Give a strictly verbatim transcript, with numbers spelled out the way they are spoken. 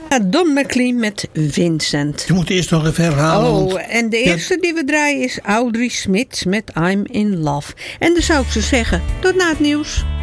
Don McLean met Vincent. Je moet eerst nog even herhalen. Oh, want... en de eerste ja. die we draaien is Audrey Smith met I'm in Love. En dan zou ik zo zeggen, tot na het nieuws.